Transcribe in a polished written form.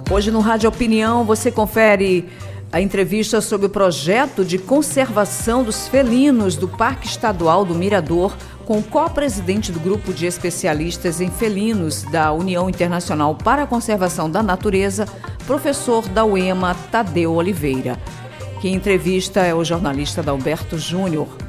Hoje no Rádio Opinião você confere a entrevista sobre o projeto de conservação dos felinos do Parque Estadual do Mirador com o co-presidente do Grupo de Especialistas em Felinos da União Internacional para a Conservação da Natureza, professor da UEMA, Tadeu Oliveira. Quem entrevista é o jornalista Adalberto Júnior.